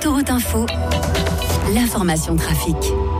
Autoroute Info, l'information trafic.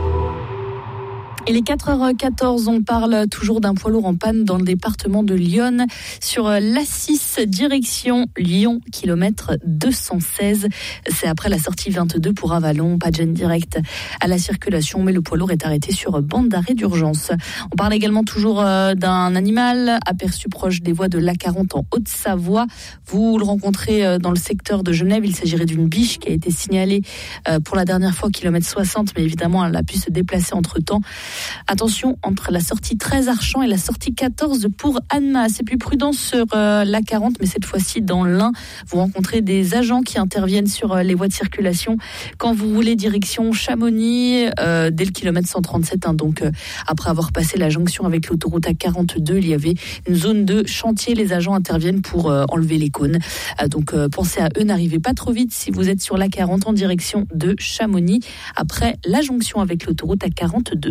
Il est 4h14, on parle toujours d'un poids lourd en panne dans le département de l'Yonne sur l'A6 direction Lyon, kilomètre 216. C'est après la sortie 22 pour Avallon, pas de gêne directe à la circulation, mais le poids lourd est arrêté sur bande d'arrêt d'urgence. On parle également toujours d'un animal aperçu proche des voies de l'A40 en Haute-Savoie. Vous le rencontrez dans le secteur de Genève, il s'agirait d'une biche qui a été signalée pour la dernière fois au kilomètre 60, mais évidemment elle a pu se déplacer entre-temps. Attention, entre la sortie 13 Archamps et la sortie 14 pour Annemasse. C'est plus prudent sur l'A40, mais cette fois-ci dans l'Ain. Vous rencontrez des agents qui interviennent sur les voies de circulation quand vous roulez direction Chamonix, dès le kilomètre 137. Donc, après avoir passé la jonction avec l'autoroute A42, il y avait une zone de chantier. Les agents interviennent pour enlever les cônes. Donc, pensez à eux, n'arrivez pas trop vite si vous êtes sur l'A40 en direction de Chamonix, après la jonction avec l'autoroute A42.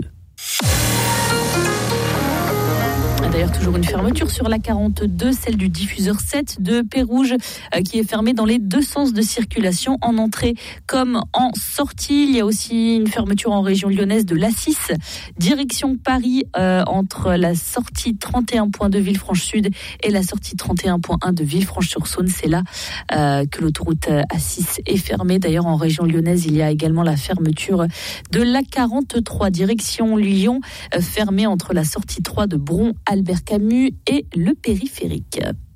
D'ailleurs, toujours une fermeture sur la 42, celle du diffuseur 7 de Pérouge, qui est fermée dans les deux sens de circulation, en entrée comme en sortie. Il y a aussi une fermeture en région lyonnaise de l'A6, direction Paris, entre la sortie 31.2 Villefranche-Sud et la sortie 31.1 de Villefranche-sur-Saône. C'est là que l'autoroute A6 est fermée. D'ailleurs, en région lyonnaise, il y a également la fermeture de l'A43, direction Lyon, fermée entre la sortie 3 de Bron, Albert Camus et le périphérique.